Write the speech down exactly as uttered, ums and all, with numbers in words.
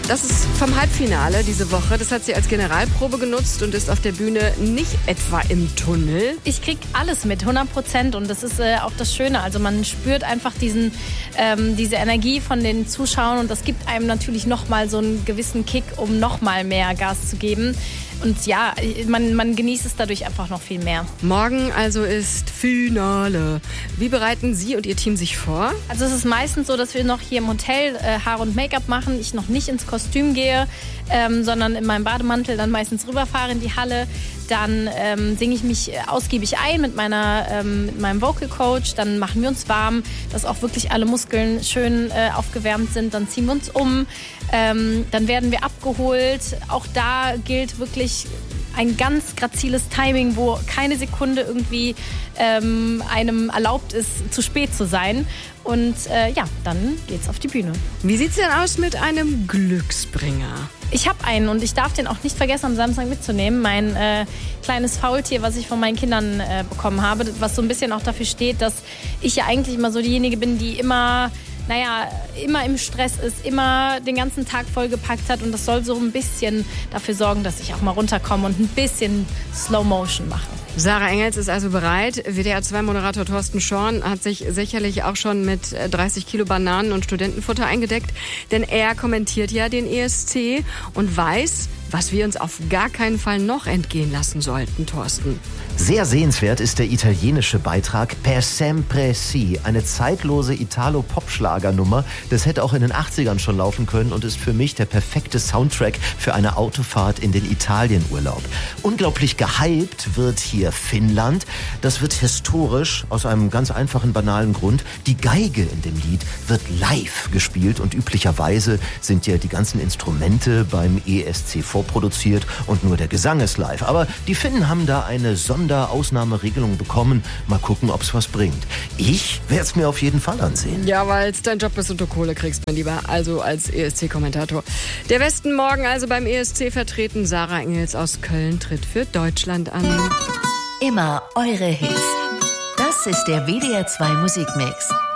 Das ist vom Halbfinale diese Woche. Das hat sie als Generalprobe genutzt und ist auf der Bühne nicht etwa im Tunnel. Ich krieg alles mit, hundert Prozent. Und das ist äh, auch das Schöne. Also man spürt einfach diesen, ähm, diese Energie von den Zuschauern. Und das gibt einem natürlich nochmal so einen gewissen Kick, um nochmal mehr Gas zu geben. Und ja, man, man genießt es dadurch einfach noch viel mehr. Morgen also ist Finale. Wie bereiten Sie und Ihr Team sich vor? Also es ist meistens so, dass wir noch hier im Hotel äh, Haare und Make-up machen. Ich noch nicht ins Kostüm gehe, ähm, sondern in meinem Bademantel dann meistens rüberfahre in die Halle. Dann ähm, singe ich mich ausgiebig ein mit, meiner, ähm, mit meinem Vocal Coach. Dann machen wir uns warm, dass auch wirklich alle Muskeln schön äh, aufgewärmt sind. Dann ziehen wir uns um. Ähm, dann werden wir abgeholt. Auch da gilt wirklich ein ganz graziles Timing, wo keine Sekunde irgendwie ähm, einem erlaubt ist, zu spät zu sein. Und äh, ja, dann geht's auf die Bühne. Wie sieht's denn aus mit einem Glücksbringer? Ich habe einen und ich darf den auch nicht vergessen, am Samstag mitzunehmen. Mein äh, kleines Faultier, was ich von meinen Kindern äh, bekommen habe, was so ein bisschen auch dafür steht, dass ich ja eigentlich immer so diejenige bin, die immer... naja, immer im Stress ist, immer den ganzen Tag vollgepackt hat. Und das soll so ein bisschen dafür sorgen, dass ich auch mal runterkomme und ein bisschen Slow Motion mache. Sarah Engels ist also bereit. W D R zwei Moderator Thorsten Schorn hat sich sicherlich auch schon mit dreißig Kilo Bananen und Studentenfutter eingedeckt. Denn er kommentiert ja den E S C und weiß, was wir uns auf gar keinen Fall noch entgehen lassen sollten, Thorsten. Sehr sehenswert ist der italienische Beitrag Per sempre si, eine zeitlose Italo-Pop-Schlagernummer. Das hätte auch in den achtzigern schon laufen können und ist für mich der perfekte Soundtrack für eine Autofahrt in den Italienurlaub. Unglaublich gehypt wird hier Finnland. Das wird historisch aus einem ganz einfachen, banalen Grund. Die Geige in dem Lied wird live gespielt und üblicherweise sind ja die ganzen Instrumente beim E S C vorproduziert und nur der Gesang ist live. Aber die Finnen haben da eine Sonderausnahmeregelung bekommen. Mal gucken, ob es was bringt. Ich werde es mir auf jeden Fall ansehen. Ja, weil es dein Job ist und du Kohle kriegst, mein Lieber. Also als E S C-Kommentator. Der Westen morgen also beim E S C vertreten. Sarah Engels aus Köln tritt für Deutschland an. Immer eure Hits. Das ist der W D R zwei Musikmix.